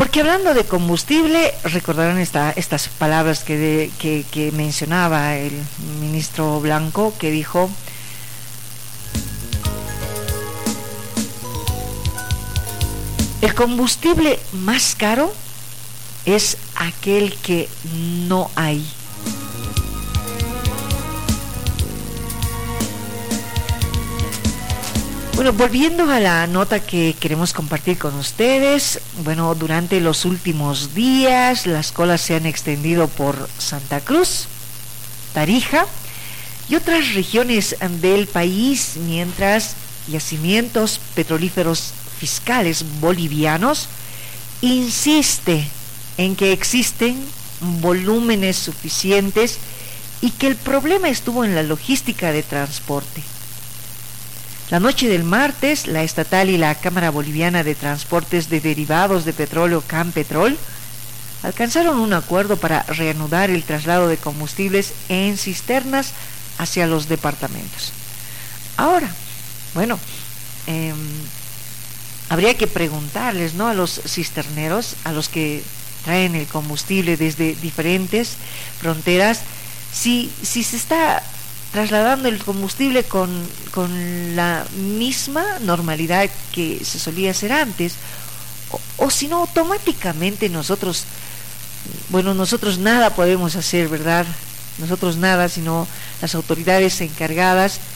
Porque hablando de combustible, recordarán estas palabras que mencionaba el ministro Blanco, que dijo: el combustible más caro es aquel que no hay. Bueno, volviendo a la nota que queremos compartir con ustedes, bueno, durante los últimos días las colas se han extendido por Santa Cruz, Tarija y otras regiones del país, mientras yacimientos petrolíferos fiscales bolivianos insiste en que existen volúmenes suficientes y que el problema estuvo en la logística de transporte. La noche del martes, la estatal y la Cámara Boliviana de Transportes de Derivados de Petróleo, CAMPetrol, alcanzaron un acuerdo para reanudar el traslado de combustibles en cisternas hacia los departamentos. Ahora, bueno, habría que preguntarles, ¿no?, a los cisterneros, a los que traen el combustible desde diferentes fronteras, si se está trasladando el combustible con la misma normalidad que se solía hacer antes, o si no, automáticamente nosotros nada podemos hacer, ¿verdad? Nosotros nada, sino las autoridades encargadas